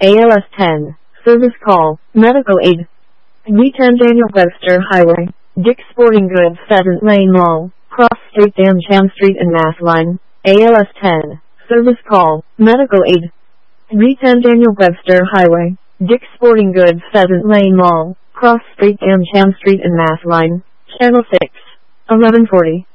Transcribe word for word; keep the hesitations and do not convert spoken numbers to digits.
A L S ten, service call, medical aid. D ten Daniel Webster Highway, Dick's Sporting Goods Pheasant Lane Mall, Cross Street Dansham Street and Mass Line. A L S ten, service call, medical aid. D ten Daniel Webster Highway, Dick's Sporting Goods Pheasant Lane Mall, Cross Street Dansham Street and Mass Line. Channel six, eleven forty.